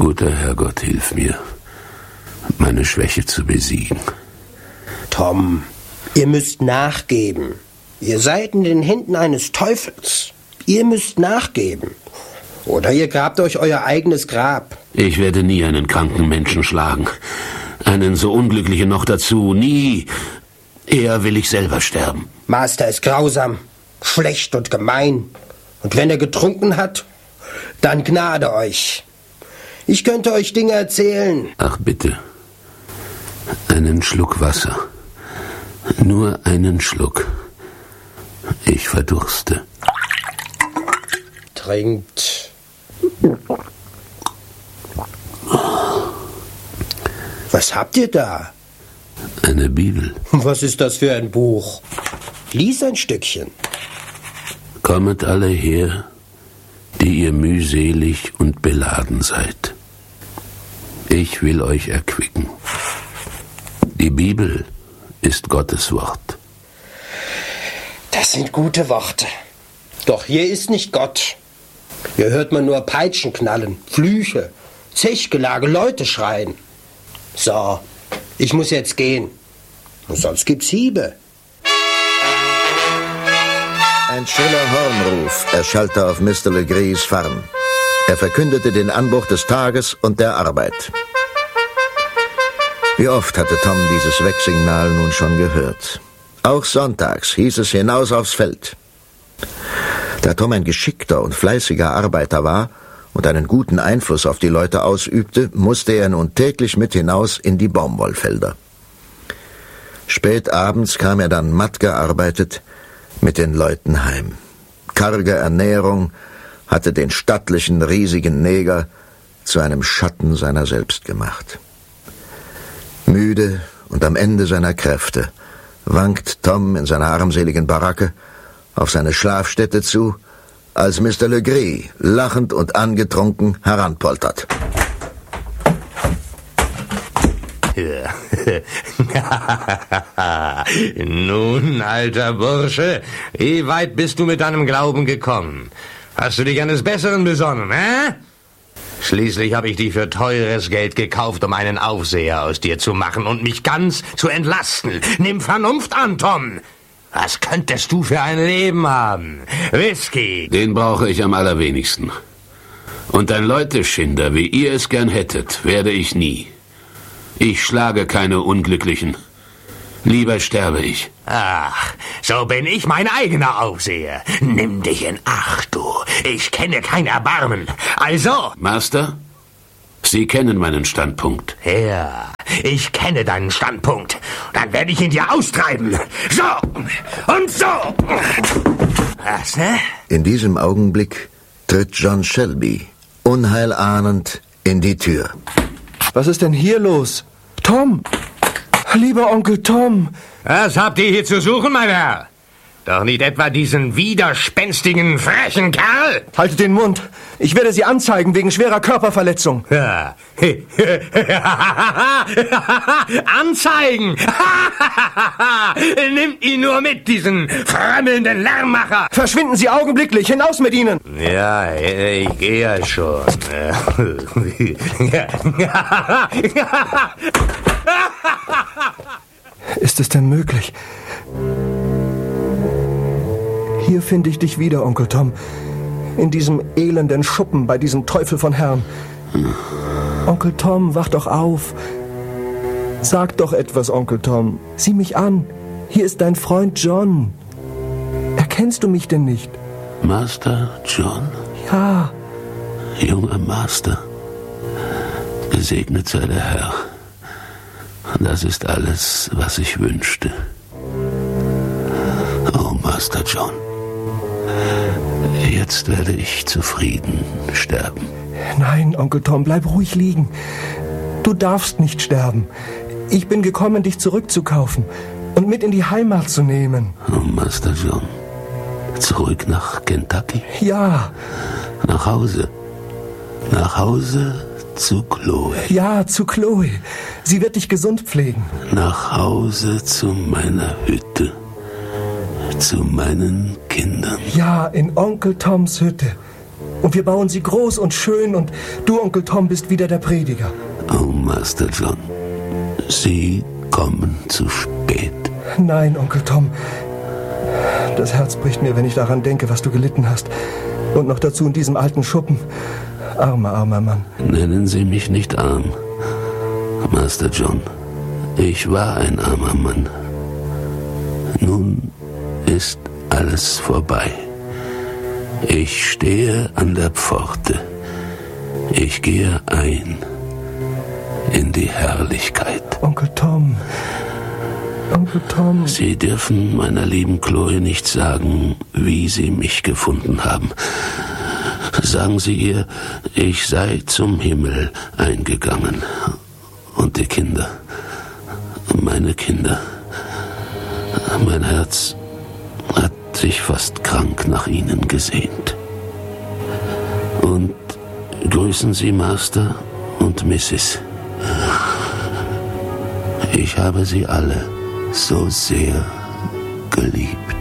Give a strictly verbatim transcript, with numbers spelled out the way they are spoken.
Guter Herrgott, hilf mir, meine Schwäche zu besiegen. Tom, ihr müsst nachgeben. Ihr seid in den Händen eines Teufels. Ihr müsst nachgeben. Oder ihr grabt euch euer eigenes Grab. Ich werde nie einen kranken Menschen schlagen. Einen so unglücklichen noch dazu. Nie. Eher will ich selber sterben. Master ist grausam, schlecht und gemein. Und wenn er getrunken hat, dann Gnade euch. Ich könnte euch Dinge erzählen. Ach bitte. Einen Schluck Wasser. Nur einen Schluck. Ich verdurste. Trinkt. Was habt ihr da? Eine Bibel. Was ist das für ein Buch? Lies ein Stückchen. Kommet alle her, die ihr mühselig und beladen seid. Ich will euch erquicken. Die Bibel ist Gottes Wort. Das sind gute Worte. Doch hier ist nicht Gott. Hier hört man nur Peitschen knallen, Flüche, Zechgelage, Leute schreien. So, ich muss jetzt gehen. Sonst gibt's Hiebe. Ein schriller Hornruf erschallte auf Mister Legrees Farm. Er verkündete den Anbruch des Tages und der Arbeit. Wie oft hatte Tom dieses Wecksignal nun schon gehört. Auch sonntags hieß es hinaus aufs Feld. Da Tom ein geschickter und fleißiger Arbeiter war und einen guten Einfluss auf die Leute ausübte, musste er nun täglich mit hinaus in die Baumwollfelder. Spät abends kam er dann matt gearbeitet mit den Leuten heim. Karge Ernährung hatte den stattlichen, riesigen Neger zu einem Schatten seiner selbst gemacht. Müde und am Ende seiner Kräfte wankt Tom in seiner armseligen Baracke auf seine Schlafstätte zu, als Mister Legree lachend und angetrunken heranpoltert. Nun, alter Bursche, wie weit bist du mit deinem Glauben gekommen? Hast du dich eines Besseren besonnen, hä? Schließlich habe ich dich für teures Geld gekauft, um einen Aufseher aus dir zu machen und mich ganz zu entlasten. Nimm Vernunft an, Tom. Was könntest du für ein Leben haben? Whisky. Den brauche ich am allerwenigsten. Und ein Leuteschinder, wie ihr es gern hättet, werde ich nie. Ich schlage keine Unglücklichen. Lieber sterbe ich. Ach, so bin ich mein eigener Aufseher. Nimm dich in Acht, du. Ich kenne kein Erbarmen. Also... Master, Sie kennen meinen Standpunkt. Ja, ich kenne deinen Standpunkt. Dann werde ich ihn dir austreiben. So und so. Was, ne? In diesem Augenblick tritt John Shelby, unheilahnend, in die Tür. Was ist denn hier los? Tom! Lieber Onkel Tom! Was habt ihr hier zu suchen, mein Herr? Doch nicht etwa diesen widerspenstigen, frechen Kerl? Haltet den Mund! Ich werde Sie anzeigen wegen schwerer Körperverletzung. Ja. Anzeigen! Nimmt ihn nur mit, diesen fremmelnden Lärmmacher! Verschwinden Sie augenblicklich! Hinaus mit Ihnen! Ja, ich gehe ja schon. Ist es denn möglich? Hier finde ich dich wieder, Onkel Tom. In diesem elenden Schuppen bei diesem Teufel von Herrn. Onkel Tom, wach doch auf. Sag doch etwas, Onkel Tom. Sieh mich an. Hier ist dein Freund John. Erkennst du mich denn nicht? Master John? Ja. Junger Master. Gesegnet sei der Herr. Das ist alles, was ich wünschte. Oh, Master John. Jetzt werde ich zufrieden sterben. Nein, Onkel Tom, bleib ruhig liegen. Du darfst nicht sterben. Ich bin gekommen, dich zurückzukaufen und mit in die Heimat zu nehmen. Oh, Master John. Zurück nach Kentucky? Ja. Nach Hause? Nach Hause zu Chloe? Ja, zu Chloe. Sie wird dich gesund pflegen. Nach Hause zu meiner Hütte. Zu meinen Kindern. Ja, in Onkel Toms Hütte. Und wir bauen sie groß und schön und du, Onkel Tom, bist wieder der Prediger. Oh, Master John, Sie kommen zu spät. Nein, Onkel Tom. Das Herz bricht mir, wenn ich daran denke, was du gelitten hast. Und noch dazu in diesem alten Schuppen. Armer, armer Mann. Nennen Sie mich nicht arm, Master John. Ich war ein armer Mann. Nun ist alles vorbei. Ich stehe an der Pforte. Ich gehe ein in die Herrlichkeit. Onkel Tom. Onkel Tom. Sie dürfen meiner lieben Chloe nicht sagen, wie Sie mich gefunden haben. Sagen Sie ihr, ich sei zum Himmel eingegangen. Und die Kinder, meine Kinder, mein Herz hat sich fast krank nach ihnen gesehnt. Und grüßen Sie Master und Missis Ich habe sie alle so sehr geliebt.